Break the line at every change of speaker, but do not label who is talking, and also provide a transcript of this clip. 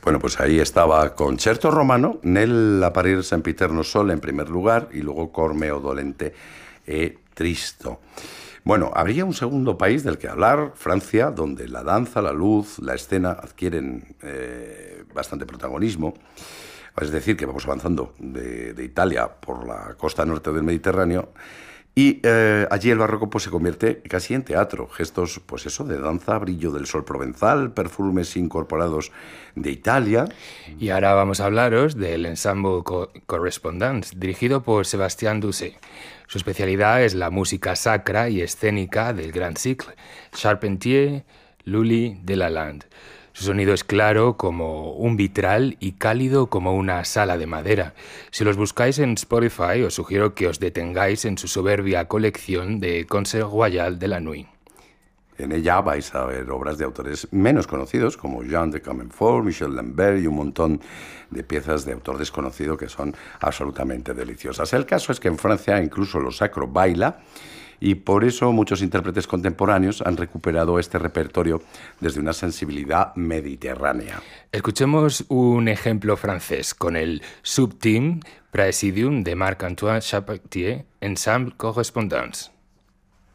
Bueno, pues ahí estaba Concerto Romano, nel apparir sempiterno sole en primer lugar y luego Cor meo dolente e tristo. Bueno, habría un segundo país del que hablar, Francia, donde la danza, la luz, la escena adquieren bastante protagonismo. Es decir, que vamos avanzando de Italia por la costa norte del Mediterráneo y allí el barroco pues se convierte casi en teatro. Gestos, pues eso, de danza, brillo del sol provenzal, perfumes incorporados de Italia.
Y ahora vamos a hablaros del Ensemble Correspondance, dirigido por Sébastien Doucet. Su especialidad es la música sacra y escénica del Grand Cycle, Charpentier, Lully, Delalande. Su sonido es claro como un vitral y cálido como una sala de madera. Si los buscáis en Spotify, os sugiero que os detengáis en su soberbia colección de Concert Royal de la Nuit.
En ella vais a ver obras de autores menos conocidos, como Jean de Comenfort, Michel Lambert y un montón de piezas de autor desconocido que son absolutamente deliciosas. El caso es que en Francia incluso lo sacro baila, y por eso muchos intérpretes contemporáneos han recuperado este repertorio desde una sensibilidad mediterránea.
Escuchemos un ejemplo francés con el Subteam Praesidium de Marc-Antoine Charpentier, Ensemble Correspondance.